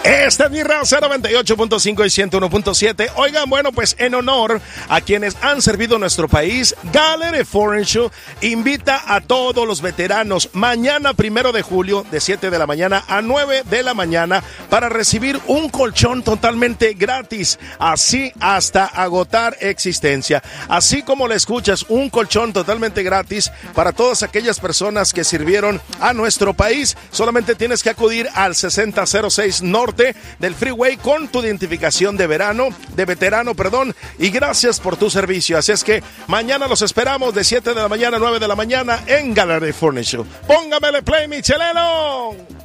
Esta es mi raza 98.5 y 101.7. Oigan, bueno, pues en honor a quienes han servido nuestro país, Gallery Furniture invita a todos los veteranos mañana 1 de julio de 7 de la mañana a 9 de la mañana para recibir un colchón totalmente gratis, así hasta agotar existencia. Así como le escuchas, un colchón totalmente gratis para todas aquellas personas que sirvieron a nuestro país. Solamente tienes que acudir al 6006 Norte del Freeway con tu identificación de veterano, y gracias por tu servicio. Así es que mañana los esperamos de 7 de la mañana a 9 de la mañana en Gallery Furniture. Póngamele play, Micheleno.